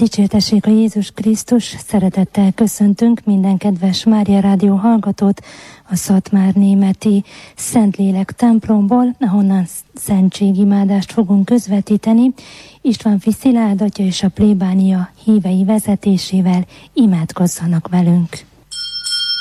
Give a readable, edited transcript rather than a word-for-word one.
Dicsértessék a Jézus Krisztus, szeretettel köszöntünk minden kedves Mária Rádió hallgatót a szatmárnémeti Szentlélek templomból, ahonnan szentségimádást fogunk közvetíteni. István Szilárd atya és a plébánia hívei vezetésével imádkozzanak velünk.